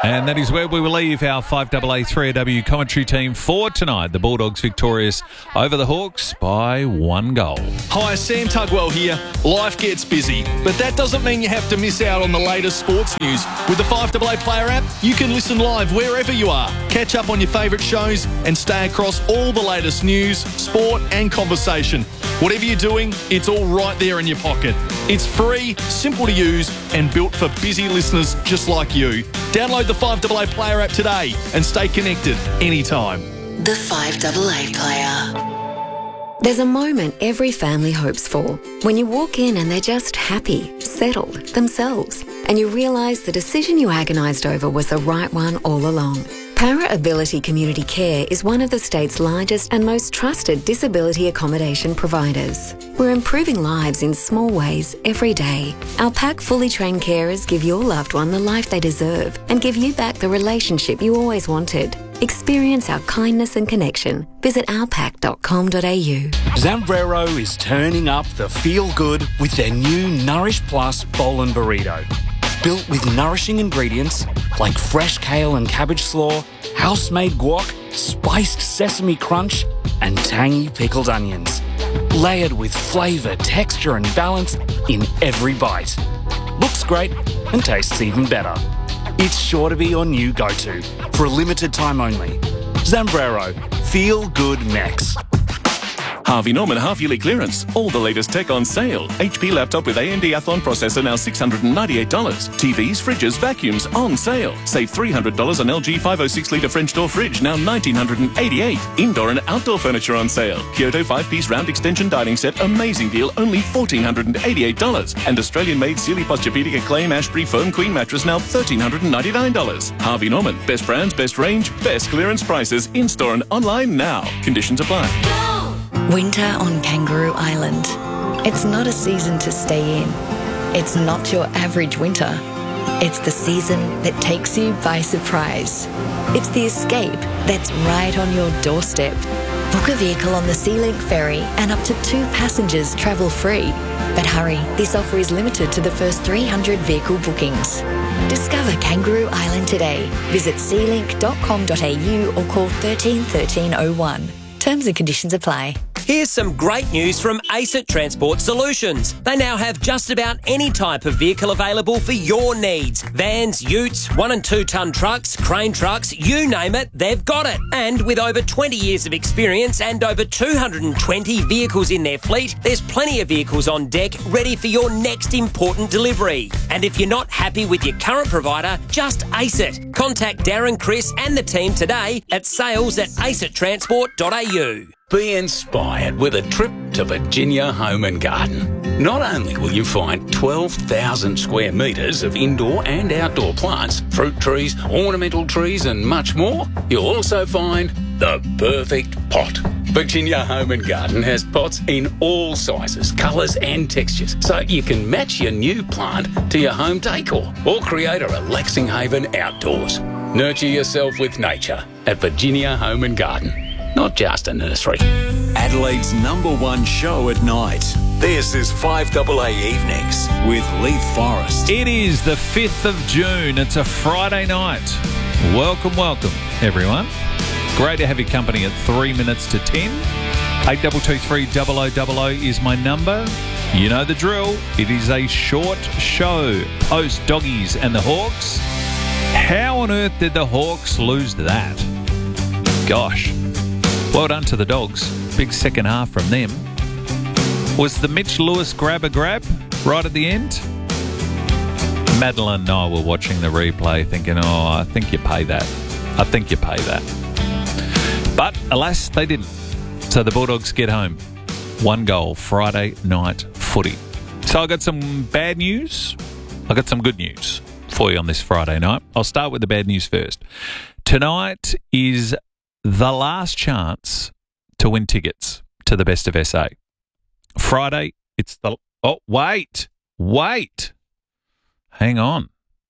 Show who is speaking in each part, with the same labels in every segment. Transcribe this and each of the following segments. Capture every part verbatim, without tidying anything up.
Speaker 1: And that is where we will leave our five A A three A W commentary team for tonight. The Bulldogs victorious over the Hawks by one goal.
Speaker 2: Hi, Sam Tugwell here. Life gets busy, but that doesn't mean you have to miss out on the latest sports news. With the five A A Player app, you can listen live wherever you are, catch up on your favourite shows and stay across all the latest news, sport and conversation. Whatever you're doing, it's all right there in your pocket. It's free, simple to use and built for busy listeners just like you. Download the five A A Player app today and stay connected anytime.
Speaker 3: The five A A Player.
Speaker 4: There's a moment every family hopes for, when you walk in and they're just happy, settled, themselves, and you realise the decision you agonised over was the right one all along. Para Ability Community Care is one of the state's largest and most trusted disability accommodation providers. We're improving lives in small ways every day. Our PAC fully trained carers give your loved one the life they deserve and give you back the relationship you always wanted. Experience our kindness and connection. Visit our pac dot com dot a u.
Speaker 5: Zambrero is turning up the feel-good with their new Nourish Plus Bowl and Burrito. Built with nourishing ingredients like fresh kale and cabbage slaw, house-made guac, spiced sesame crunch, and tangy pickled onions. Layered with flavour, texture and balance in every bite. Looks great and tastes even better. It's sure to be your new go-to for a limited time only. Zambrero. Feel good Mex.
Speaker 6: Harvey Norman half-yearly clearance. All the latest tech on sale. H P laptop with A M D Athlon processor now six hundred ninety-eight dollars. T Vs, fridges, vacuums on sale. Save three hundred dollars on L G five oh six litre French door fridge, now one thousand nine hundred eighty-eight dollars. Indoor and outdoor furniture on sale. Kyoto five-piece round extension dining set, amazing deal, only one thousand four hundred eighty-eight dollars. And Australian-made Sealy Posturepedic Acclaim Ashbury Foam Queen mattress, now one thousand three hundred ninety-nine dollars. Harvey Norman. Best brands, best range, best clearance prices. In-store and online now. Conditions apply.
Speaker 7: Winter on Kangaroo Island. It's not a season to stay in. It's not your average winter. It's the season that takes you by surprise. It's the escape that's right on your doorstep. Book a vehicle on the SeaLink ferry and up to two passengers travel free. But hurry, this offer is limited to the first three hundred vehicle bookings. Discover Kangaroo Island today. Visit sea link dot com dot a u or call thirteen thirteen oh one. Terms and conditions apply.
Speaker 8: Here's some great news from ACET Transport Solutions. They now have just about any type of vehicle available for your needs. Vans, utes, one and two tonne trucks, crane trucks, you name it, they've got it. And with over twenty years of experience and over two hundred twenty vehicles in their fleet, there's plenty of vehicles on deck ready for your next important delivery. And if you're not happy with your current provider, just ace it. Contact Darren, Chris and the team today at sales at acet transport dot a u.
Speaker 9: Be inspired with a trip to Virginia Home and Garden. Not only will you find twelve thousand square metres of indoor and outdoor plants, fruit trees, ornamental trees and much more, you'll also find the perfect pot. Virginia Home and Garden has pots in all sizes, colours and textures, so you can match your new plant to your home decor or create a relaxing haven outdoors. Nurture yourself with nature at Virginia Home and Garden. Not just a nursery.
Speaker 10: Adelaide's number one show at night. This is five A A Evenings with Leith Forrest.
Speaker 1: It is the fifth of June. It's a Friday night. Welcome, welcome, everyone. Great to have your company at three minutes to ten. eight two two three double oh double oh is my number. You know the drill. It is a short show. Post Doggies and the Hawks. How on earth did the Hawks lose that? Gosh. Well done to the Dogs. Big second half from them. Was the Mitch Lewis grab a grab right at the end? Madeline and I were watching the replay thinking, oh, I think you pay that. I think you pay that. But alas, they didn't. So the Bulldogs get home. One goal, Friday night footy. So I got some bad news. I got some good news for you on this Friday night. I'll start with the bad news first. Tonight is the last chance to win tickets to the Best of S A. Friday, it's the... Oh, wait. Wait. Hang on.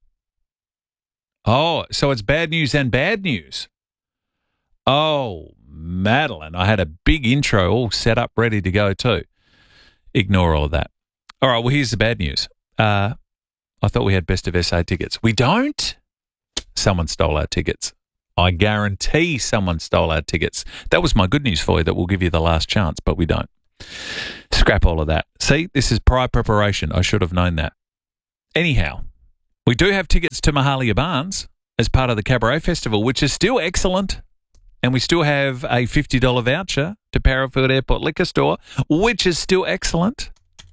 Speaker 1: Oh, so it's bad news and bad news. Oh, Madeline, I had a big intro all set up, ready to go too. Ignore all of that. All right, well, here's the bad news. Uh, I thought we had Best of S A tickets. We don't? someone stole our tickets. I guarantee someone stole our tickets. That was my good news for you, that we'll give you the last chance, but we don't. Scrap all of that. See, this is prior preparation. I should have known that. Anyhow, we do have tickets to Mahalia Barnes as part of the Cabaret Festival, which is still excellent. And we still have a fifty dollars voucher to Parafield Airport Liquor Store, which is still excellent.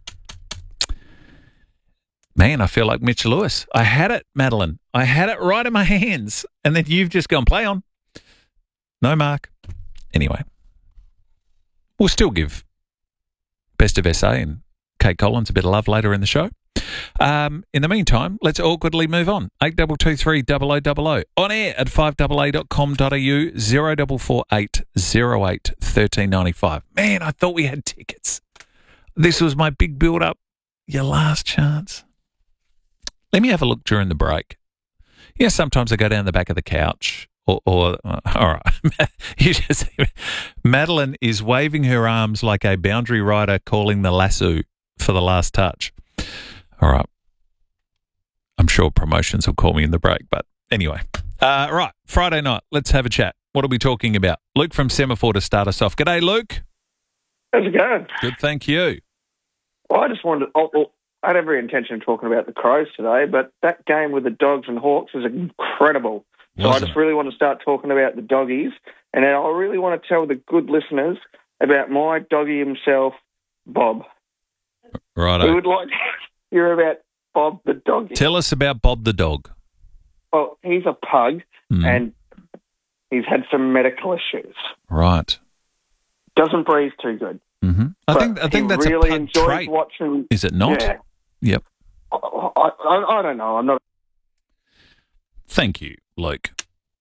Speaker 1: Man, I feel like Mitch Lewis. I had it, Madeline. I had it right in my hands. And then you've just gone, play on. No, Mark. Anyway, we'll still give Best of S A and Kate Collins a bit of love later in the show. Um, in the meantime, let's awkwardly move on. eight two two three double oh double oh. On air at five a a dot com dot a u, zero four four eight zero eight one three nine five. Man, I thought we had tickets. This was my big build-up. Your last chance. Let me have a look during the break. Yeah, sometimes I go down the back of the couch or, or uh, all right. you just, Madeline is waving her arms like a boundary rider calling the lasso for the last touch. All right. I'm sure promotions will call me in the break, but anyway. Uh, right, Friday night, let's have a chat. What are we talking about? Luke from Semaphore to start us off. G'day, Luke.
Speaker 11: How's it going?
Speaker 1: Good, thank you.
Speaker 11: Well, I just wanted to... Oh, oh. I had every intention of talking about the Crows today, but that game with the Dogs and Hawks was incredible. So
Speaker 1: Wasn't
Speaker 11: I just really want to start talking about the doggies, and I really want to tell the good listeners about my doggy himself, Bob.
Speaker 1: Righto.
Speaker 11: We would like to hear about Bob the doggy.
Speaker 1: Tell us about Bob the dog.
Speaker 11: Well, he's a pug,
Speaker 1: Mm.
Speaker 11: and he's had some medical issues.
Speaker 1: Right.
Speaker 11: Doesn't breathe too good.
Speaker 1: Mm-hmm. I
Speaker 11: But
Speaker 1: think I think
Speaker 11: he
Speaker 1: that's
Speaker 11: really
Speaker 1: a pug
Speaker 11: enjoys
Speaker 1: trait.
Speaker 11: watching.
Speaker 1: Is it not?
Speaker 11: Yeah.
Speaker 1: Yep.
Speaker 11: I, I, I don't know. I'm not.
Speaker 1: Thank you, Luke.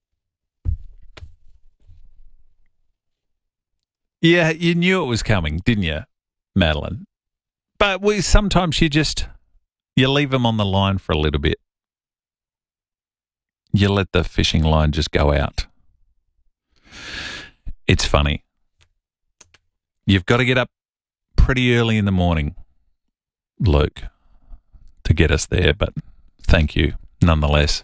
Speaker 1: Yeah, you knew it was coming, didn't you, Madeline? But we sometimes you just you leave them on the line for a little bit. You let the fishing line just go out. It's funny. You've got to get up pretty early in the morning, Luke, to get us there, but thank you nonetheless.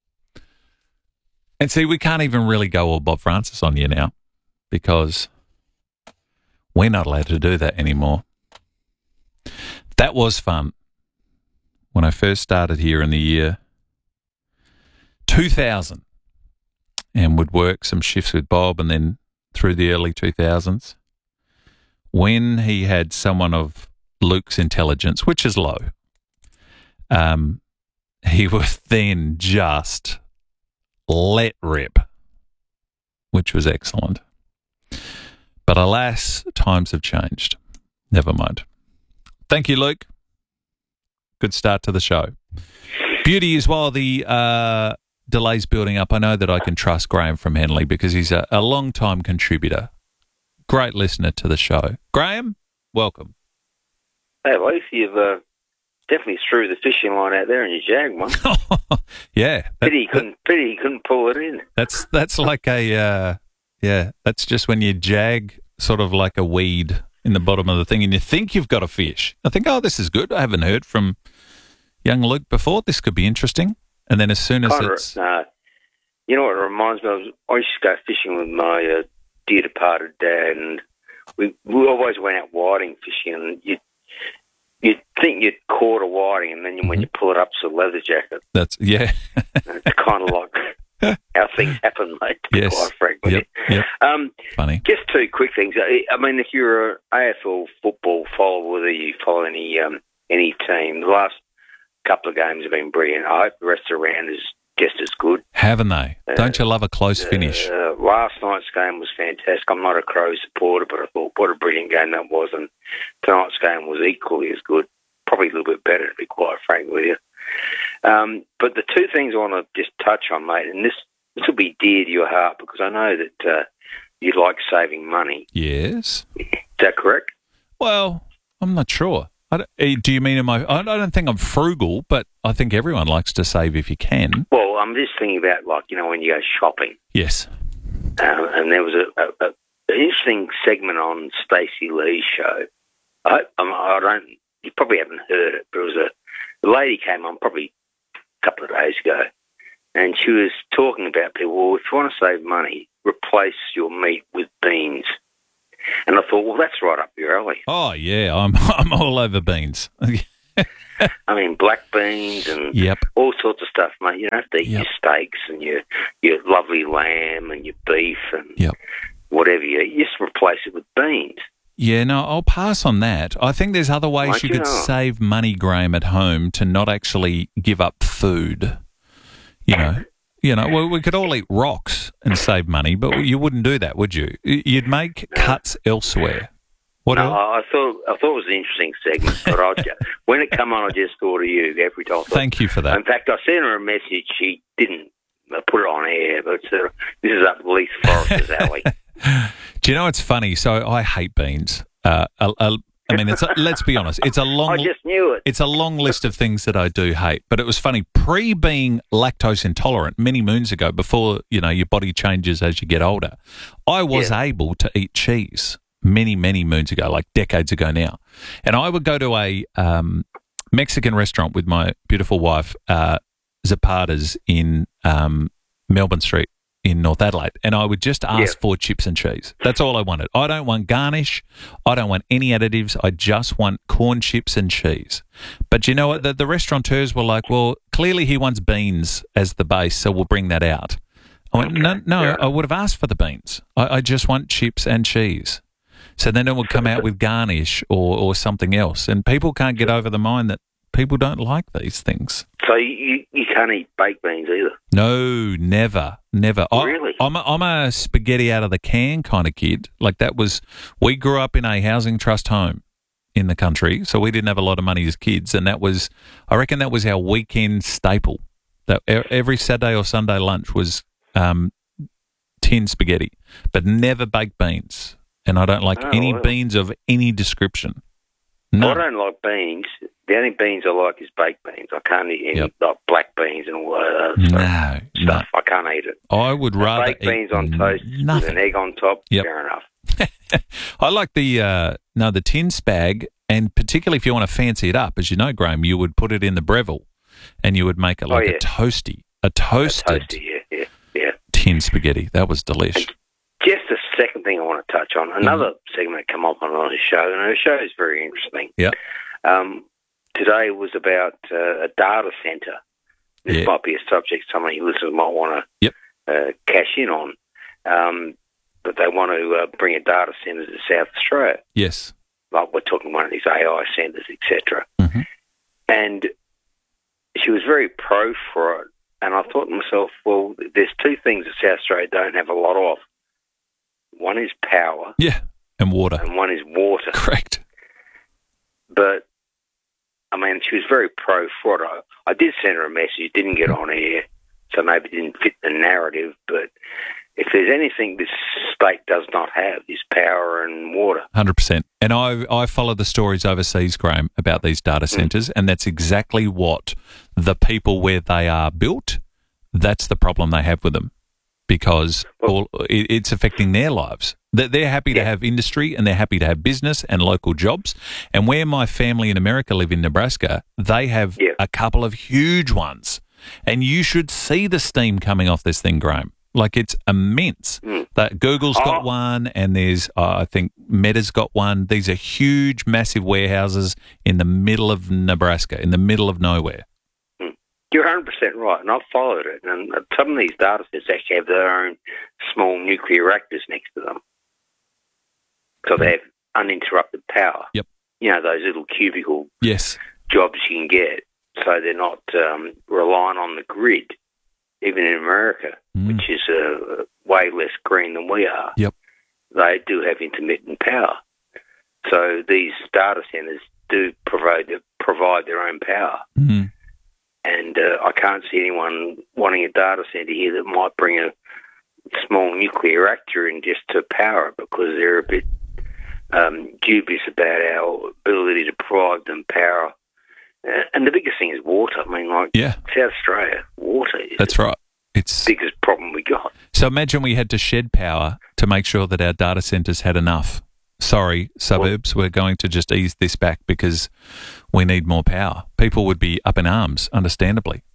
Speaker 1: And see, we can't even really go all Bob Francis on you now because we're not allowed to do that anymore. That was fun. When I first started here in the year two thousand and would work some shifts with Bob, and then through the early two thousands, when he had someone of Luke's intelligence, which is low, um, he was then just let rip, which was excellent. But alas, times have changed. Never mind. Thank you, Luke. Good start to the show. Beauty is while the uh, delay's building up, I know that I can trust Graham from Henley because he's a, a long-time contributor. Great listener to the show. Graham, welcome.
Speaker 12: Hey, Leif, you've uh, definitely threw the fishing line out there in your Jag one.
Speaker 1: Yeah. That,
Speaker 12: pity he couldn't, pity he couldn't pull it in.
Speaker 1: That's that's like a, uh, yeah, that's just when you jag sort of like a weed in the bottom of the thing and you think you've got a fish. I think, oh, this is good. I haven't heard from young Luke before. This could be interesting. And then as soon as
Speaker 12: Kind of,
Speaker 1: it's...
Speaker 12: uh, you know what it reminds me of? I used to go fishing with my uh, dear departed dad, and we we always went out whiting fishing, and you'd, you'd think you'd caught a whiting, and then when you pull it up, it's a leather jacket.
Speaker 1: That's, yeah.
Speaker 12: It's kind of like how things happen, mate, to be
Speaker 1: Yes.
Speaker 12: quite frank with
Speaker 1: Yep,
Speaker 12: you.
Speaker 1: yep.
Speaker 12: Um,
Speaker 1: Funny.
Speaker 12: Just two quick things. I I mean, if you're an A F L football follower, whether you follow any um, any team, the last couple of games have been brilliant. I hope the rest of the round is just as good.
Speaker 1: Haven't they? Don't you love a close finish?
Speaker 12: Uh, last night's game was fantastic. I'm not a Crow supporter, but I thought what a brilliant game that was, and tonight's game was equally as good, probably a little bit better, to be quite frank with you. Um, but the two things I want to just touch on, mate, and this this will be dear to your heart because I know that uh, you like saving money.
Speaker 1: Yes.
Speaker 12: Is that correct?
Speaker 1: Well, I'm not sure. I don't, eh, do you mean am I? I don't think I'm frugal, but I think everyone likes to save if you can.
Speaker 12: Well, I'm just thinking about, like, you know, when you go shopping.
Speaker 1: Yes.
Speaker 12: Um, and there was a, a, a an interesting segment on Stacey Lee's show. I, um, I don't. You probably haven't heard it, but it was a, a lady came on probably a couple of days ago, and she was talking about people, well, if you want to save money, replace your meat with beans. And I thought, well, that's right up your alley.
Speaker 1: Oh, yeah, I'm I'm all over beans.
Speaker 12: I mean, black beans and
Speaker 1: yep.
Speaker 12: all sorts of stuff, mate. You don't have to eat
Speaker 1: yep.
Speaker 12: your steaks and your your lovely lamb and your beef and
Speaker 1: yep.
Speaker 12: whatever you eat. You just replace it with beans.
Speaker 1: Yeah, no, I'll pass on that. I think there's other ways
Speaker 12: Won't
Speaker 1: you
Speaker 12: you
Speaker 1: could
Speaker 12: know?
Speaker 1: save money, Graham, at home to not actually give up food. You know, you know, well, we could all eat rocks and save money, but you wouldn't do that, would you? You'd make cuts elsewhere. What
Speaker 12: no,
Speaker 1: else?
Speaker 12: I thought I thought it was an interesting segment, but I just, when it come on, I just thought of you every time. I thought,
Speaker 1: Thank you for that.
Speaker 12: In fact, I sent her a message. She didn't put it on air, but uh, this is up Leith Forest's alley.
Speaker 1: Do you know what's funny? So I hate beans. Uh, a, a, I mean, it's a, let's be honest. It's a long.
Speaker 12: I just knew it.
Speaker 1: It's a long list of things that I do hate. But it was funny pre being lactose intolerant many moons ago. Before you know your body changes as you get older, I was
Speaker 12: Yeah.
Speaker 1: able to eat cheese many many moons ago, like decades ago now. And I would go to a um, Mexican restaurant with my beautiful wife, uh, Zapata's in um, Melbourne Street in North Adelaide, and I would just ask
Speaker 12: Yeah.
Speaker 1: for chips and cheese. That's all I wanted. I don't want garnish. I don't want any additives. I just want corn chips and cheese. But you know what? The, the restaurateurs were like, well, clearly he wants beans as the base, so we'll bring that out. I went, no, no,
Speaker 12: Yeah.
Speaker 1: I would have asked for the beans. I, I just want chips and cheese. So then it would come out with garnish or, or something else. And people can't get over the mind that people don't like these things.
Speaker 12: So you you can't eat baked beans either.
Speaker 1: No, never, never. I,
Speaker 12: Really?
Speaker 1: I'm a, I'm a spaghetti out of the can kind of kid. Like that was, we grew up in a housing trust home in the country, so we didn't have a lot of money as kids, and that was, I reckon that was our weekend staple. That e- every Saturday or Sunday lunch was um, tin spaghetti, but never baked beans. And I don't like
Speaker 12: Oh,
Speaker 1: any
Speaker 12: well.
Speaker 1: beans of any description. No.
Speaker 12: I don't like beans. The only beans I like is baked beans. I can't eat any
Speaker 1: Yep.
Speaker 12: like black beans and all that
Speaker 1: No,
Speaker 12: stuff.
Speaker 1: no.
Speaker 12: stuff. I can't eat it.
Speaker 1: I would rather
Speaker 12: Baked
Speaker 1: eat
Speaker 12: beans on toast
Speaker 1: nothing.
Speaker 12: with an egg on top,
Speaker 1: Yep.
Speaker 12: fair enough.
Speaker 1: I like the uh, no the tin spag, and particularly if you want to fancy it up, as you know, Graham, you would put it in the Breville, and you would make it
Speaker 12: Oh,
Speaker 1: like
Speaker 12: yeah.
Speaker 1: a toasty, a toasted
Speaker 12: Toasty, yeah, yeah, yeah.
Speaker 1: tin spaghetti. That was delish.
Speaker 12: Just the second thing I want to touch on, another
Speaker 1: Mm-hmm.
Speaker 12: segment come up on on the show, and the show is very interesting.
Speaker 1: Yeah,
Speaker 12: Um, today was about uh, a data centre. This
Speaker 1: Yeah.
Speaker 12: might be a subject some of your listeners might want to
Speaker 1: Yep.
Speaker 12: uh, cash in on. Um, but they want to uh, bring a data centre to South Australia.
Speaker 1: yes,
Speaker 12: Like we're talking one of these A I centres, et cetera.
Speaker 1: Mm-hmm.
Speaker 12: And she was very pro for it. And I thought to myself, well, there's two things that South Australia don't have a lot of. One is power,
Speaker 1: yeah, and water.
Speaker 12: and one is water.
Speaker 1: Correct.
Speaker 12: But, I mean, she was very pro for it. I, I did send her a message, didn't get on air, so maybe it didn't fit the narrative. But if there's anything this state does not have, is power and water.
Speaker 1: one hundred percent. And I I follow the stories overseas, Graham, about these data centres, and that's exactly what the people where they are built, that's the problem they have with them, because all, it, it's affecting their lives. They're, they're happy to have industry, and they're happy to have business and local jobs. And where my family in America live in Nebraska, they have a couple of huge ones. And you should see the steam coming off this thing, Graham. Like, it's immense. That Google's got
Speaker 12: Oh.
Speaker 1: one, and there's, uh, I think, Meta's got one. These are huge, massive warehouses in the middle of Nebraska, in the middle of nowhere.
Speaker 12: You're one hundred percent right, and I've followed it. And some of these data centers actually have their own small nuclear reactors next to them. So they have uninterrupted power.
Speaker 1: Yep.
Speaker 12: You know, those little cubicle
Speaker 1: Yes.
Speaker 12: jobs you can get, so they're not um, relying on the grid, even in America, which is uh, way less green than we are.
Speaker 1: Yep.
Speaker 12: They do have intermittent power. So these data centers do provide provide their own power.
Speaker 1: Mm-hmm.
Speaker 12: And uh, I can't see anyone wanting a data centre here that might bring a small nuclear reactor in just to power it, because they're a bit um, dubious about our ability to provide them power. Uh, and the biggest thing is water. I mean, like
Speaker 1: Yeah.
Speaker 12: South Australia, water is
Speaker 1: That's right. It's
Speaker 12: the biggest problem we got.
Speaker 1: So imagine we had to shed power to make sure that our data centres had enough. Sorry, suburbs, we're going to just ease this back because we need more power. People would be up in arms, understandably.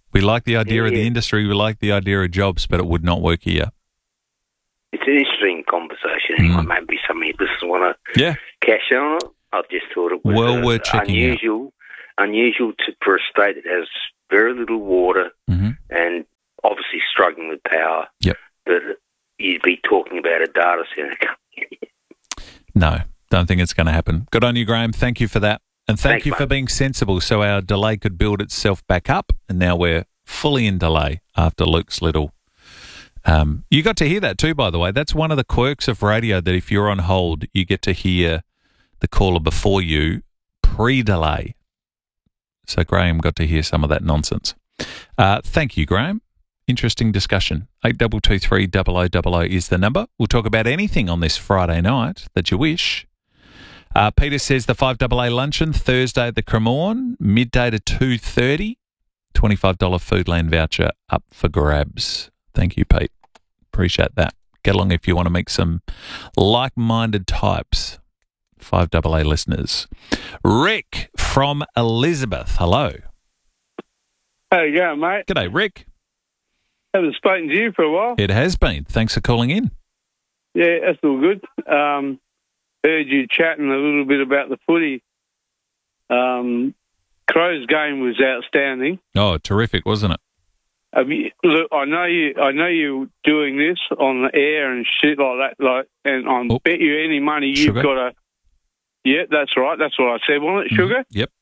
Speaker 1: We like the idea
Speaker 12: Yeah,
Speaker 1: of the
Speaker 12: yeah.
Speaker 1: industry. We like the idea of jobs, but it would not work here.
Speaker 12: It's an interesting conversation. Anyway, maybe some of your listeners want to
Speaker 1: Yeah.
Speaker 12: cash in on it. I just thought it was
Speaker 1: Well
Speaker 12: uh,
Speaker 1: worth checking out.
Speaker 12: unusual, unusual to, for a state that has very little water
Speaker 1: Mhm.
Speaker 12: and obviously struggling with power.
Speaker 1: Yep.
Speaker 12: That you'd be talking about a data centre.
Speaker 1: No, don't think it's going to happen. Good on you, Graham. Thank you for that. And thank
Speaker 12: Thanks,
Speaker 1: you for
Speaker 12: mate.
Speaker 1: being sensible so our delay could build itself back up. And now we're fully in delay after Luke's little. Um, you got to hear that too, by the way. That's one of the quirks of radio, that if you're on hold, you get to hear the caller before you pre-delay. So Graham got to hear some of that nonsense. Uh, thank you, Graham. Interesting discussion. eight two two three double oh double oh is the number. We'll talk about anything on this Friday night that you wish. Uh, Peter says the five A A luncheon Thursday at the Cremorne, midday to two thirty. twenty-five dollars Foodland voucher up for grabs. Thank you, Pete. Appreciate that. Get along if you want to meet some like-minded types. five A A listeners. Rick from Elizabeth. Hello.
Speaker 13: How you going, mate?
Speaker 1: G'day, Rick.
Speaker 13: Haven't spoken to you for a while.
Speaker 1: It has been. Thanks for calling in.
Speaker 13: Yeah, that's all good. Um, heard you chatting a little bit about the footy. Um, Crows game was outstanding.
Speaker 1: Oh, terrific, wasn't it?
Speaker 13: Have you, look, I know you. I know you're doing this on the air and shit like that. Like, and I
Speaker 1: Oh.
Speaker 13: bet you any money you've
Speaker 1: Sugar?
Speaker 13: got a. Yeah, that's right. That's what I said, wasn't it? Sugar.
Speaker 1: Yep.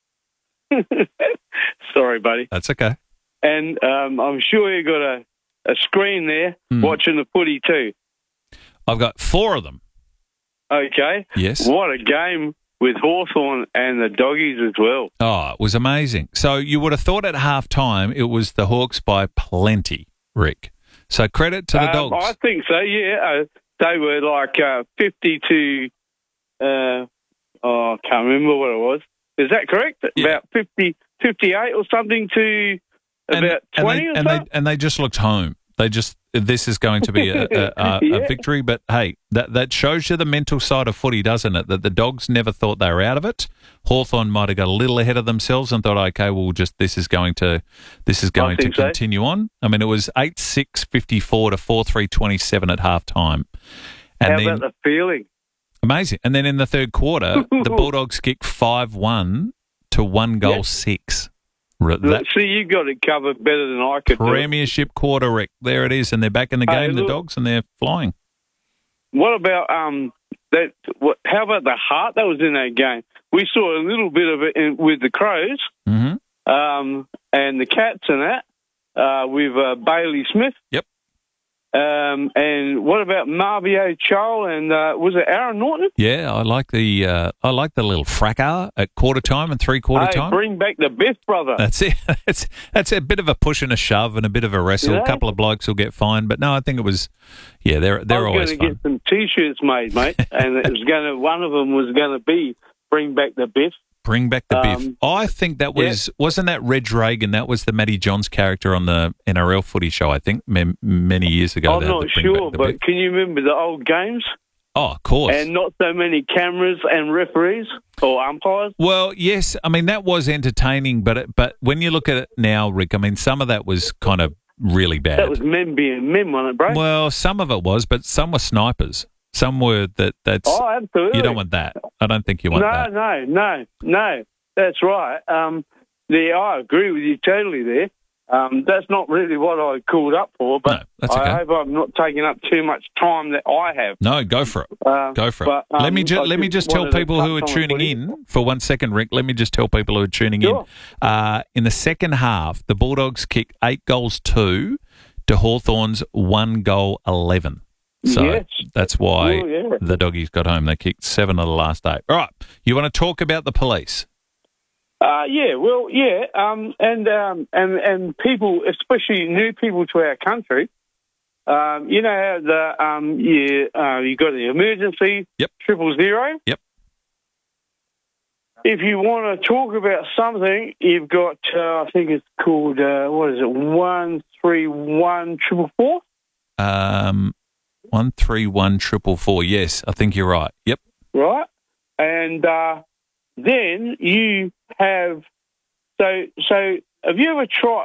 Speaker 13: Sorry, buddy.
Speaker 1: That's okay.
Speaker 13: And um, I'm sure you got a, a screen there
Speaker 1: Hmm.
Speaker 13: watching the footy too.
Speaker 1: I've got four of them.
Speaker 13: Okay.
Speaker 1: Yes.
Speaker 13: What a game with Hawthorn and the Doggies as well.
Speaker 1: Oh, it was amazing. So you would have thought at half time it was the Hawks by plenty, Rick. So credit to the
Speaker 13: Um,
Speaker 1: Dogs.
Speaker 13: I think so, yeah. Uh, they were like uh, fifty to, uh, oh, I can't remember what it was. Is that correct? About fifty, fifty-eight or something to about
Speaker 1: and
Speaker 13: twenty
Speaker 1: they,
Speaker 13: or
Speaker 1: and
Speaker 13: something?
Speaker 1: they and they just looked home. They just this is going to be a, a, a,
Speaker 13: Yeah.
Speaker 1: a victory. But hey, that that shows you the mental side of footy, doesn't it? That the Dogs never thought they were out of it. Hawthorn might have got a little ahead of themselves and thought, okay, well, just this is going to this is going to
Speaker 13: think so.
Speaker 1: continue on. I mean, it was eight six fifty-four to four three twenty-seven at half time. And
Speaker 13: How
Speaker 1: then,
Speaker 13: about the feeling?
Speaker 1: amazing. And then in the third quarter, the Bulldogs kicked five one to one goal
Speaker 13: Yes.
Speaker 1: six. R- That
Speaker 13: See, you got it covered better than I could do.
Speaker 1: premiership quarter, Rick. There it is. And they're back in the
Speaker 13: Hey,
Speaker 1: game, the
Speaker 13: look.
Speaker 1: Dogs, and they're flying.
Speaker 13: What about um that? What? How about the heart that was in that game? We saw a little bit of it in, with the Crows
Speaker 1: Mm-hmm.
Speaker 13: um, and the Cats and that uh, with uh, Bailey Smith.
Speaker 1: Yep.
Speaker 13: Um, and what about Marvio Chol and uh, was it Aaron Norton?
Speaker 1: Yeah, I like the uh, I like the little fracas at quarter time and three quarter
Speaker 13: Hey,
Speaker 1: time.
Speaker 13: bring back the Biff brother.
Speaker 1: That's it. That's that's a bit of a push and a shove and a bit of a wrestle.
Speaker 13: Yeah.
Speaker 1: A couple of blokes will get fined, but no, I think it was. Yeah, they're they're
Speaker 13: I was
Speaker 1: always
Speaker 13: going to
Speaker 1: fun.
Speaker 13: get some T-shirts made, mate, and it was going to. One of them was going to be bring back the Biff.
Speaker 1: Bring back the Biff.
Speaker 13: Um,
Speaker 1: I think that was wasn't that Reg Reagan? That was the Matty Johns character on the N R L Footy show. I think m- many years ago.
Speaker 13: I'm
Speaker 1: they had
Speaker 13: not
Speaker 1: the Bring
Speaker 13: sure,
Speaker 1: Back the
Speaker 13: but
Speaker 1: Biff.
Speaker 13: can you remember the old games?
Speaker 1: Oh, of course.
Speaker 13: And not so many cameras and referees or umpires.
Speaker 1: Well, yes, I mean that was entertaining, but it, but when you look at it now, Rick, I mean some of that was kind of really bad.
Speaker 13: That was men being men, wasn't it, bro?
Speaker 1: Well, some of it was, but some were snipers. Some were that. That's
Speaker 13: Oh, absolutely.
Speaker 1: You don't want that. I don't think you want
Speaker 13: no,
Speaker 1: that.
Speaker 13: no, no, no. That's right. Um, the, I agree with you totally there. Um, that's not really what I called up for, but
Speaker 1: No, that's okay.
Speaker 13: I hope I'm not taking up too much time that I have.
Speaker 1: No, go for it.
Speaker 13: Uh,
Speaker 1: Go for it.
Speaker 13: but, um,
Speaker 1: let me ju-
Speaker 13: I
Speaker 1: let me just tell
Speaker 13: wanted to
Speaker 1: people who are
Speaker 13: touch on
Speaker 1: tuning
Speaker 13: footy.
Speaker 1: in for one second, Rick. Let me just tell people who are tuning
Speaker 13: Sure.
Speaker 1: in. Uh, in the second half, the Bulldogs kicked eight goals two to Hawthorn's one goal eleven. So
Speaker 13: Yes.
Speaker 1: that's why
Speaker 13: Oh, yeah.
Speaker 1: the Doggies got home. They kicked seven of the last eight. All right, you want to talk about the police?
Speaker 13: Uh, yeah, well, yeah, um, and um, and and people, especially new people to our country, um, you know how the um, you uh, you got the emergency,
Speaker 1: yep,
Speaker 13: triple zero,
Speaker 1: yep.
Speaker 13: If you want to talk about something, you've got uh, I think it's called uh, what is it one three one triple four.
Speaker 1: Um, one three one triple four. Yes, I think you're right. Yep.
Speaker 13: Right, and uh, then you have so so. Have you ever tried?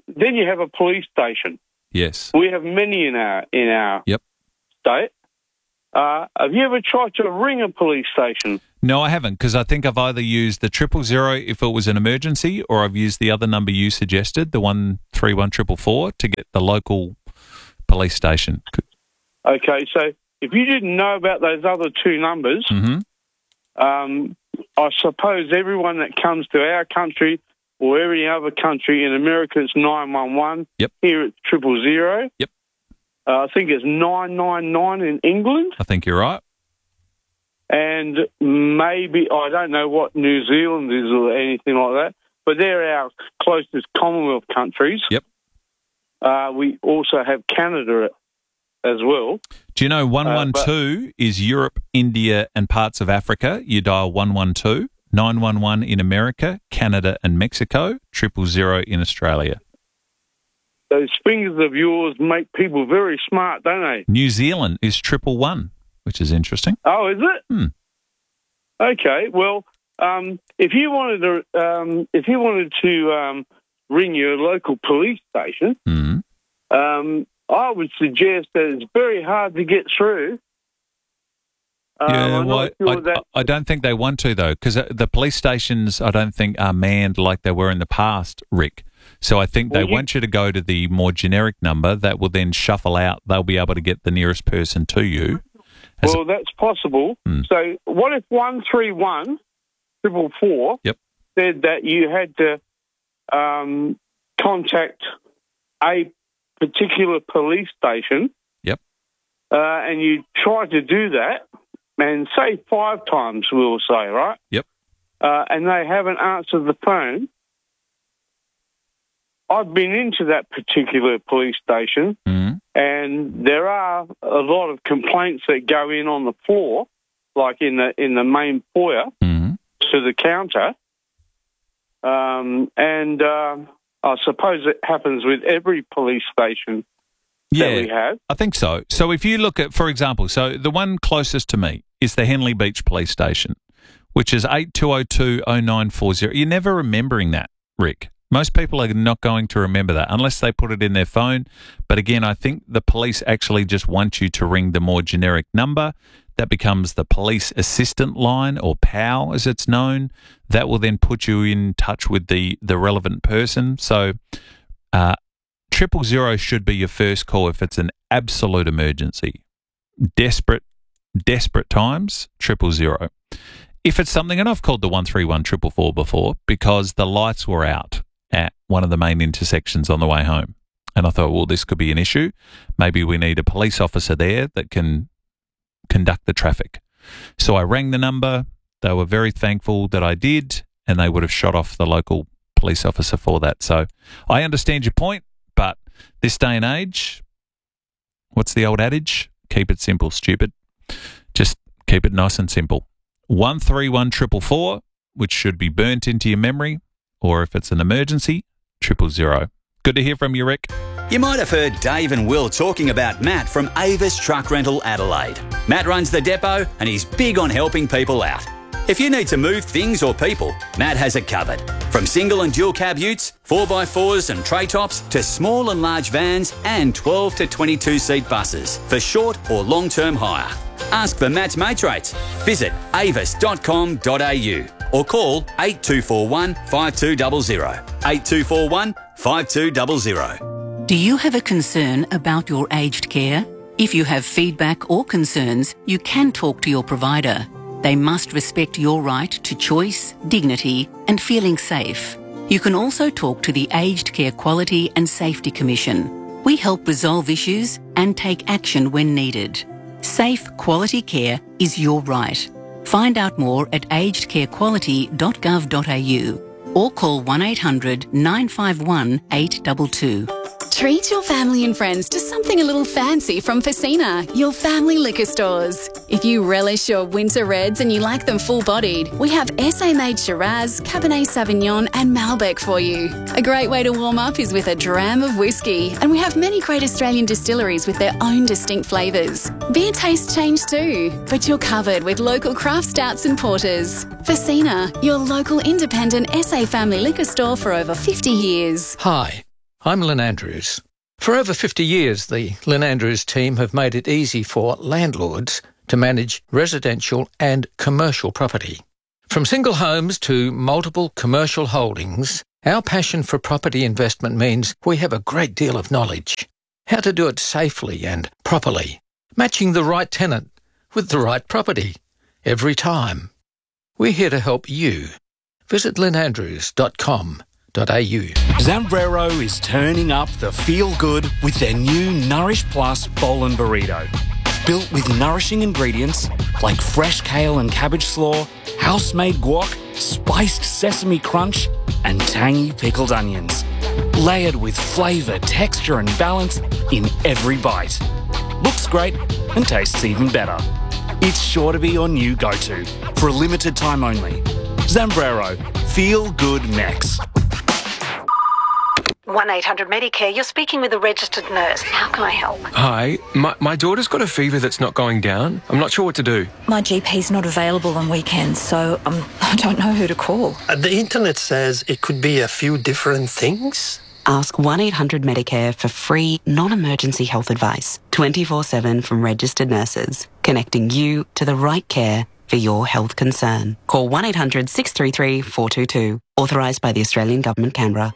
Speaker 13: then you have a police station.
Speaker 1: Yes.
Speaker 13: We have many in our in our
Speaker 1: Yep.
Speaker 13: state. Uh, have you ever tried to ring a police station?
Speaker 1: No, I haven't, because I think I've either used the triple zero if it was an emergency, or I've used the other number you suggested, the one three one triple four, to get the local police station.
Speaker 13: Okay, so if you didn't know about those other two numbers,
Speaker 1: Mm-hmm.
Speaker 13: um, I suppose everyone that comes to our country or every other country in America, it's nine one one.
Speaker 1: Yep.
Speaker 13: Here it's triple zero.
Speaker 1: Yep.
Speaker 13: Uh, I think it's nine nine nine in England.
Speaker 1: I think you're right.
Speaker 13: And maybe, I don't know what New Zealand is or anything like that, but they're our closest Commonwealth countries.
Speaker 1: Yep.
Speaker 13: Uh, we also have Canada as well.
Speaker 1: Do you know one one two is Europe, India, and parts of Africa? You dial one one two, nine one one in America, Canada, and Mexico, triple zero in Australia.
Speaker 13: Those fingers of yours make people very smart, don't they?
Speaker 1: New Zealand is triple one, which is interesting.
Speaker 13: Oh, is it?
Speaker 1: Hmm.
Speaker 13: Okay. Well, um, if you wanted to, um, if you wanted to um, ring your local police station,
Speaker 1: Mm.
Speaker 13: um, I would suggest that it's very hard to get through. Um,
Speaker 1: Yeah,
Speaker 13: I'm
Speaker 1: well,
Speaker 13: not sure
Speaker 1: I,
Speaker 13: that.
Speaker 1: I don't think they want to, though, because the police stations, I don't think, are manned like they were in the past, Rick. So I think they
Speaker 13: Well, you-
Speaker 1: want you to go to the more generic number that will then shuffle out. They'll be able to get the nearest person to you. As
Speaker 13: Well, that's possible.
Speaker 1: Hmm.
Speaker 13: So, what if one three one triple four
Speaker 1: Yep.
Speaker 13: said that you had to um, contact a particular police station?
Speaker 1: Yep.
Speaker 13: Uh, and you try to do that, and say five times, we'll say, right?
Speaker 1: Yep.
Speaker 13: Uh, and they haven't answered the phone. I've been into that particular police station,
Speaker 1: Mhm.
Speaker 13: and there are a lot of complaints that go in on the floor, like in the in the main foyer
Speaker 1: Mhm.
Speaker 13: to the counter. Um, and uh, I suppose it happens with every police station that we have.
Speaker 1: I think so. So if you look at, for example, so the one closest to me is the Henley Beach Police Station, which is eight two zero two oh nine four zero. You're never remembering that, Rick. Most people are not going to remember that unless they put it in their phone. But again, I think the police actually just want you to ring the more generic number. That becomes the police assistant line, or P A L as it's known. That will then put you in touch with the, the relevant person. So uh, triple zero should be your first call if it's an absolute emergency. Desperate, desperate times, triple zero. If it's something, and I've called the one three one triple four before because the lights were out at one of the main intersections on the way home. And I thought, well, this could be an issue. Maybe we need a police officer there that can conduct the traffic. So I rang the number. They were very thankful that I did, and they would have shot off the local police officer for that. So I understand your point, but this day and age, what's the old adage? Keep it simple, stupid. Just keep it nice and simple. one three one triple four, which should be burnt into your memory, or if it's an emergency, triple zero. Good to hear from you, Rick.
Speaker 14: You might have heard Dave and Will talking about Matt from Avis Truck Rental Adelaide. Matt runs the depot and he's big on helping people out. If you need to move things or people, Matt has it covered. From single and dual cab utes, four by fours and tray tops, to small and large vans and twelve to twenty-two seat buses for short or long-term hire. Ask for Matt's mates rates. Visit avis dot com dot a u or call eight two four one, five two zero zero. eight two four one, five two zero zero.
Speaker 15: Do you have a concern about your aged care? If you have feedback or concerns, you can talk to your provider. They must respect your right to choice, dignity, and feeling safe. You can also talk to the Aged Care Quality and Safety Commission. We help resolve issues and take action when needed. Safe, quality care is your right. Find out more at aged care quality dot gov dot a u or call one eight hundred, nine five one, eight two two.
Speaker 16: Treat your family and friends to something a little fancy from Facina, your family liquor stores. If you relish your winter reds and you like them full-bodied, we have S A-made Shiraz, Cabernet Sauvignon and Malbec for you. A great way to warm up is with a dram of whiskey, and we have many great Australian distilleries with their own distinct flavours. Beer tastes change too, but you're covered with local craft stouts and porters. Facina, your local independent S A family liquor store for over fifty years.
Speaker 17: Hi. I'm Lynn Andrews. For over fifty years, the Lynn Andrews team have made it easy for landlords to manage residential and commercial property. From single homes to multiple commercial holdings, our passion for property investment means we have a great deal of knowledge. How to do it safely and properly, matching the right tenant with the right property every time. We're here to help you. Visit lynn andrews dot com.
Speaker 5: Zambrero is turning up the feel-good with their new Nourish Plus Bowl and Burrito. Built with nourishing ingredients like fresh kale and cabbage slaw, house-made guac, spiced sesame crunch, and tangy pickled onions. Layered with flavour, texture and balance in every bite. Looks great and tastes even better. It's sure to be your new go-to for a limited time only. Zambrero, feel good next.
Speaker 18: one eight hundred Medicare, you're speaking with a registered nurse. How can I help?
Speaker 19: Hi, my, my daughter's got a fever that's not going down. I'm not sure what to do.
Speaker 18: My G P's not available on weekends, so um, I don't know who to call.
Speaker 20: Uh, the internet says it could be a few different things.
Speaker 21: Ask one eight hundred Medicare for free, non-emergency health advice, twenty-four seven from registered nurses, connecting you to the right care for your health concern. Call one eight hundred six three three four two two. Authorised by the Australian Government, Canberra.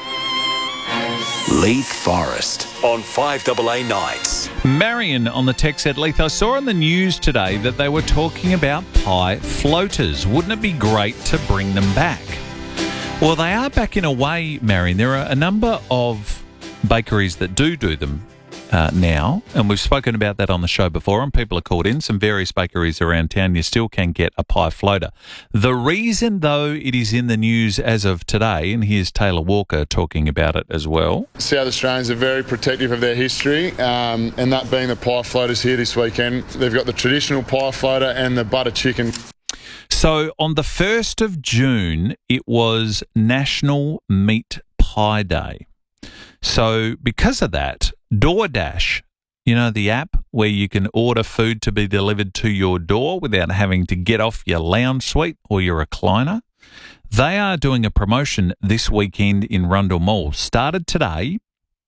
Speaker 10: Leith Forest on five A A nights.
Speaker 1: Marion on the text said, Leith, I saw on the news today that they were talking about pie floaters. Wouldn't it be great to bring them back? Well, they are back in a way, Marion. There are a number of bakeries that do do them uh, now, and we've spoken about that on the show before, and people are called in. Some various bakeries around town, you still can get a pie floater. The reason, though, it is in the news as of today, and here's Taylor Walker talking about it as well.
Speaker 22: South Australians are very protective of their history, um, and that being the pie floaters here this weekend. They've got the traditional pie floater and the butter chicken.
Speaker 1: So on the first of June, it was National Meat Pie Day. So because of that, DoorDash, you know, the app where you can order food to be delivered to your door without having to get off your lounge suite or your recliner, they are doing a promotion this weekend in Rundle Mall. Started today,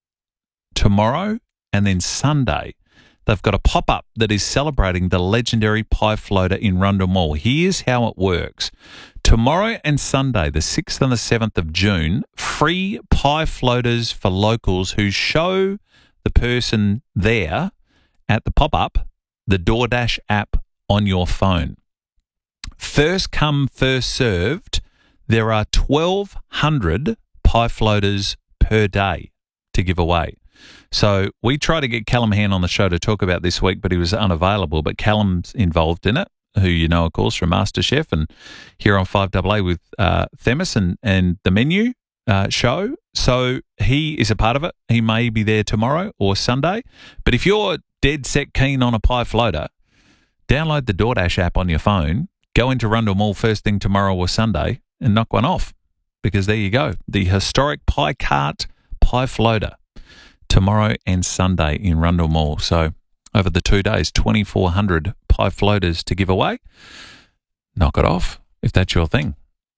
Speaker 1: tomorrow, and then Sunday. They've got a pop-up that is celebrating the legendary pie floater in Rundle Mall. Here's how it works. Tomorrow and Sunday, the sixth and the seventh of June, free pie floaters for locals who show the person there at the pop-up the DoorDash app on your phone. First come, first served. There are twelve hundred pie floaters per day to give away. So we tried to get Callum Hand on the show to talk about this week, but he was unavailable. But Callum's involved in it, who you know, of course, from MasterChef and here on five A A with uh, Themis and, and the menu uh, show. So he is a part of it. He may be there tomorrow or Sunday. But if you're dead set keen on a pie floater, download the DoorDash app on your phone, go into Rundle Mall first thing tomorrow or Sunday and knock one off. Because there you go. The historic pie cart pie floater. Tomorrow and Sunday in Rundle Mall. So over the two days, twenty-four hundred pie floaters to give away. Knock it off if that's your thing.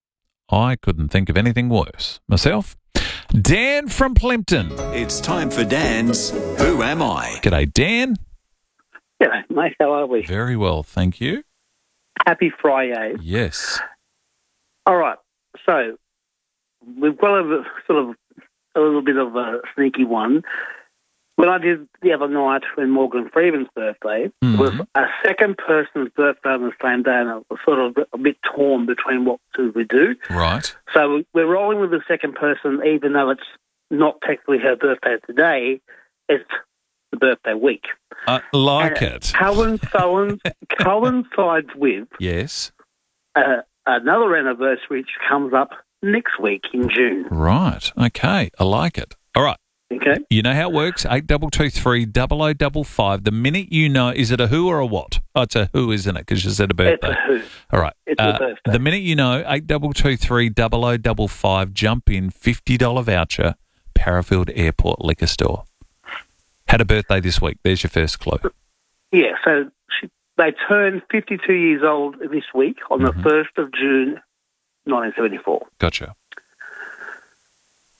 Speaker 1: I couldn't think of anything worse myself. Dan from Plympton.
Speaker 10: It's time for Dan's Who Am I?
Speaker 1: G'day, Dan.
Speaker 23: G'day, mate. How are we?
Speaker 1: Very well, thank you.
Speaker 23: Happy Friday.
Speaker 1: Yes.
Speaker 23: All right. So we've got a sort of a little bit of a sneaky one. When I did the other night when Morgan Freeman's birthday, mm-hmm. it was a second person's birthday on the same day, and I was sort of a bit torn between what to we do.
Speaker 1: Right.
Speaker 23: So we're rolling with the second person, even though it's not technically her birthday today, it's the birthday week.
Speaker 1: I like
Speaker 23: and
Speaker 1: it.
Speaker 23: Coincides, coincides with
Speaker 1: yes
Speaker 23: uh, another anniversary which comes up next week in June.
Speaker 1: Right. Okay. I like it. All right.
Speaker 23: Okay.
Speaker 1: You know how it works. Eight double two three double o double five. The minute you know, is it a who or a what? Oh, it's a who, isn't it? Because you said a birthday.
Speaker 23: It's a who.
Speaker 1: All right.
Speaker 23: It's
Speaker 1: uh,
Speaker 23: a birthday.
Speaker 1: The minute you know, eight double two three double o double five. Jump in. Fifty dollar voucher. Parafield Airport Liquor Store. Had a birthday this week. There's your first clue.
Speaker 23: Yeah. So she, they turn fifty-two years old this week on
Speaker 1: mm-hmm.
Speaker 23: the first of June, nineteen seventy-four.
Speaker 1: Gotcha.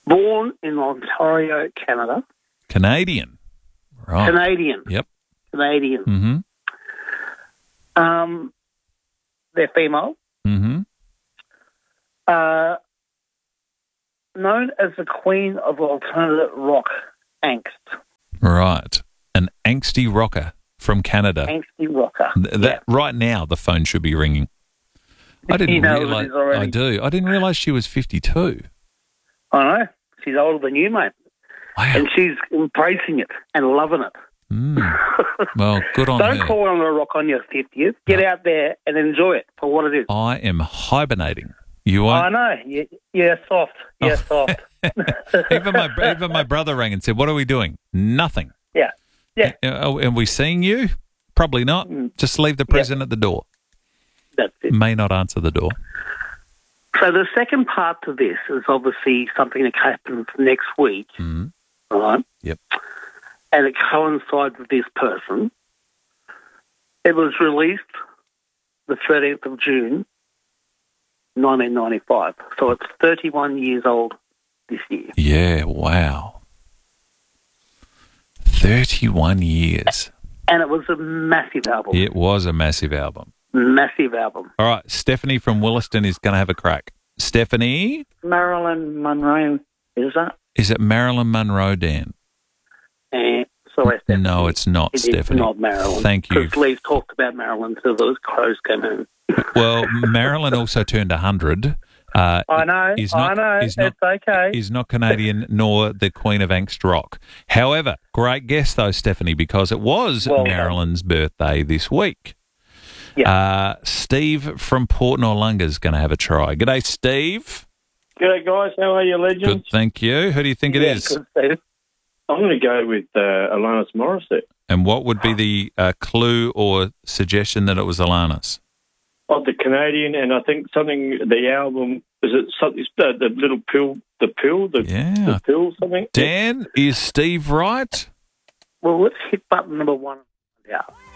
Speaker 23: Born in Ontario, Canada.
Speaker 1: Canadian. Right.
Speaker 23: Canadian.
Speaker 1: Yep.
Speaker 23: Canadian.
Speaker 1: Mm-hmm.
Speaker 23: Um, they're female.
Speaker 1: Mm-hmm.
Speaker 23: Uh, known as the Queen of Alternative Rock Angst.
Speaker 1: Right. An angsty rocker from Canada.
Speaker 23: Angsty rocker.
Speaker 1: Th- that right now the phone should be ringing. I didn't
Speaker 23: You know who it
Speaker 1: realize.
Speaker 23: is already.
Speaker 1: I do. I didn't realize she was fifty-two.
Speaker 23: I know. She's older than you, mate.
Speaker 1: Wow.
Speaker 23: And she's embracing it and loving it.
Speaker 1: Mm. Well, good on
Speaker 23: Don't
Speaker 1: her.
Speaker 23: call on a rock on your fiftieth. Get out there and enjoy it for what it is.
Speaker 1: I am hibernating. You won't.
Speaker 23: I know. You, you're soft. You're soft.
Speaker 1: even my even my brother rang and said, "What are we doing?" Nothing.
Speaker 23: Yeah. Yeah.
Speaker 1: Uh, are we seeing you? Probably not. Just leave the present at the door.
Speaker 23: That's it.
Speaker 1: May not answer the door.
Speaker 23: So the second part to this is obviously something that happens next week,
Speaker 1: mm-hmm.
Speaker 23: right?
Speaker 1: Yep.
Speaker 23: And it coincides with this person. It was released the thirteenth of June, nineteen ninety-five. So it's thirty-one years old this year.
Speaker 1: Yeah, wow. thirty-one years.
Speaker 23: And it was a massive album.
Speaker 1: It was a massive album.
Speaker 23: Massive album.
Speaker 1: All right, Stephanie from Williston is going to have a crack. Stephanie?
Speaker 23: Marilyn Monroe, is that?
Speaker 1: Is it Marilyn Monroe, Dan?
Speaker 23: Uh, sorry, Stephanie.
Speaker 1: No, it's not,
Speaker 23: It is
Speaker 1: Stephanie.
Speaker 23: not Marilyn.
Speaker 1: Thank you.
Speaker 23: Because Lee talked about Marilyn till those crows came in.
Speaker 1: Well, Marilyn also turned one hundred. Uh,
Speaker 23: I know,
Speaker 1: is not,
Speaker 23: I know,
Speaker 1: is not,
Speaker 23: it's okay.
Speaker 1: Is not Canadian nor the Queen of Angst Rock. However, great guess though, Stephanie, because it was
Speaker 23: Well,
Speaker 1: Marilyn's birthday this week.
Speaker 23: Yeah.
Speaker 1: Uh, Steve from Port Noarlunga is going to have a try. G'day, Steve.
Speaker 2: G'day, guys. How are you, legends?
Speaker 1: Good, thank you. Who do you think it
Speaker 2: Yeah,
Speaker 1: is?
Speaker 2: good, Steve. I'm going to go with uh, Alanis Morissette.
Speaker 1: And what would be the uh, clue or suggestion that it was Alanis?
Speaker 2: Of the Canadian, and I think something, the album, is it something, uh, the little pill, the pill, the,
Speaker 1: Yeah.
Speaker 2: the pill, something?
Speaker 1: Dan, is Steve right?
Speaker 23: Well, let's hit button number one. Yeah.